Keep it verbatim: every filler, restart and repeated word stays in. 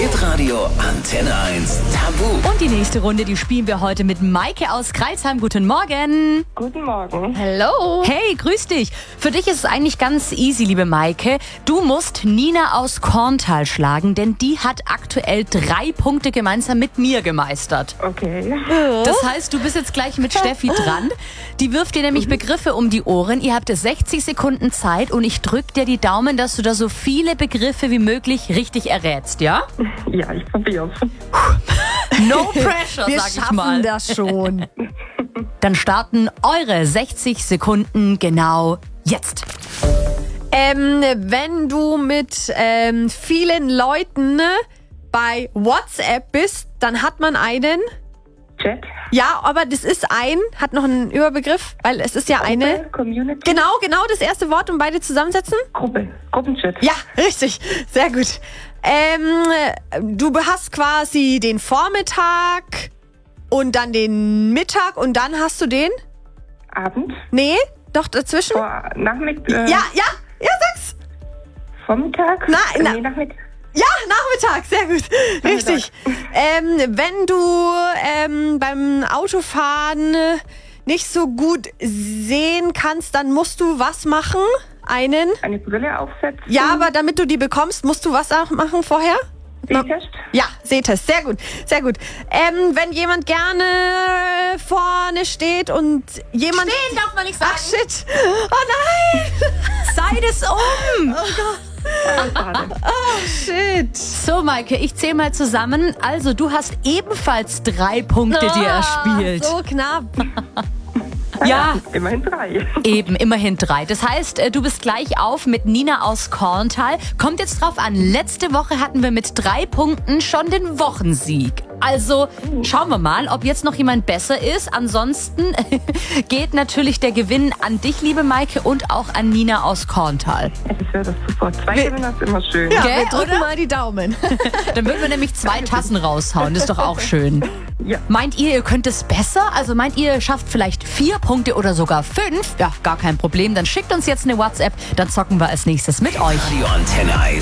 Hitradio Antenne eins Tabu. Und die nächste Runde, die spielen wir heute mit Maike aus Crailsheim. Guten Morgen. Guten Morgen. Hallo. Hey, grüß dich. Für dich ist es eigentlich ganz easy, liebe Maike. Du musst Nina aus Korntal schlagen, denn die hat aktuell drei Punkte gemeinsam mit mir gemeistert. Okay. Das heißt, du bist jetzt gleich mit Steffi dran. Die wirft dir nämlich Begriffe um die Ohren. Ihr habt sechzig Sekunden Zeit und ich drück dir die Daumen, dass du da so viele Begriffe wie möglich richtig errätst, ja? Ja, ich probier's. No pressure, Wir sag ich schaffen mal. das schon. Dann starten eure sechzig Sekunden genau jetzt. ähm, wenn du mit ähm, vielen Leuten bei WhatsApp bist, dann hat man einen... Chat. Ja, aber das ist ein, hat noch einen Überbegriff, weil es ist ja eine... Gruppe, Community. Genau, genau das erste Wort und beide zusammensetzen? Gruppe. Gruppenchat. Ja, richtig. Sehr gut. Ähm, du hast quasi den Vormittag und dann den Mittag und dann hast du den? Abend. Nee, doch dazwischen? Vor Nachmittag. Äh, Ja, ja, ja, sag's. Vormittag. Na, Äh, na- nee, Nachmittag. Ja, Nachmittag, sehr gut. Richtig. Ähm, wenn du ähm, beim Autofahren nicht so gut sehen kannst, dann musst du was machen? Einen? Eine Brille aufsetzen. Ja, aber damit du die bekommst, musst du was auch machen vorher? Sehtest? Ja, Sehtest. Sehr gut, sehr gut. Ähm, wenn jemand gerne vorne steht und jemand... Stehen darf man nicht sagen. Ach, shit. Oh nein. Sei es um! Oh Gott. Schade. Shit. So, Maike, ich zähle mal zusammen. Also, du hast ebenfalls drei Punkte dir erspielt. So knapp. Ja, Immerhin drei. eben, immerhin drei. Das heißt, äh, du bist gleich auf mit Nina aus Korntal. Kommt jetzt drauf an, letzte Woche hatten wir mit drei Punkten schon den Wochensieg. Also schauen wir mal, ob jetzt noch jemand besser ist. Ansonsten geht natürlich der Gewinn an dich, liebe Maike, und auch an Nina aus Korntal. Das wäre das super. Zwei Gewinner ist immer schön. Ja, Gell, wir drücken oder? mal die Daumen. Dann würden wir nämlich zwei Tassen raushauen. Das ist doch auch schön. Ja. Meint ihr, ihr könnt es besser? Also meint ihr, ihr schafft vielleicht vier Punkte oder sogar fünf? Ja, gar kein Problem. Dann schickt uns jetzt eine WhatsApp, dann zocken wir als nächstes mit euch. Radio Antenne eins.